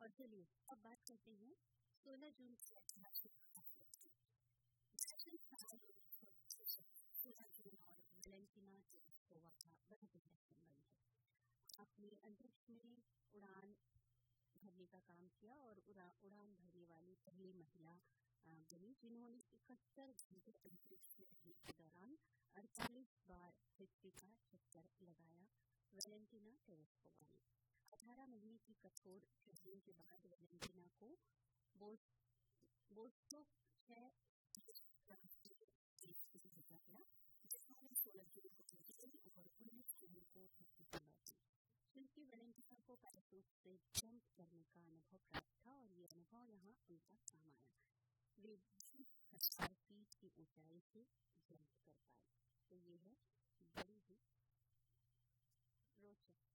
और चलिए अब बात करते हैं 16 जून की ऐतिहासिक और वैलेंटीना टेरेस्कोवा का बड़ा संबंध है। अपने अंतरिक्ष में उड़ान भरने का काम किया और उड़ान भरने वाली पहली महिला बनी जिन्होंने 71 घंटे अंतरिक्ष में रहने के दौरान 48 बार पृथ्वी का चक्कर लगाया। वैलेंटीना टेरेस्कोवा ने 18 महीने की कठोर ट्रेनिंग के बाद वैलेंटीना को बोस्टो 6 भेजा गया, जिसमें 16 जून को पहुंची और 19 जून को धरती पर लौटी। क्योंकि वैलेंटीना को पैराशूट से जंप करने का अनुभव प्राप्त था और ये अनुभव यहाँ उनका काम आया। वे 20,000 फीट की ऊंचाई से जंप कर पाए। तो ये है बड़ी ही रोचक